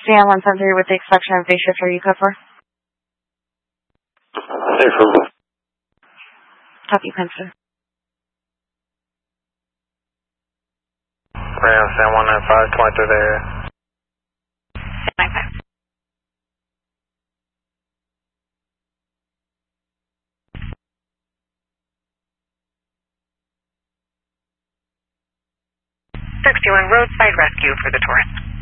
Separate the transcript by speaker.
Speaker 1: Stan 173 with the exception of base shift, are you code for?
Speaker 2: Safe for both.
Speaker 1: Copy, Princeton.
Speaker 2: Ram Stan 195, 23 area.
Speaker 1: Stan 95.
Speaker 3: Roadside rescue for the Torrent.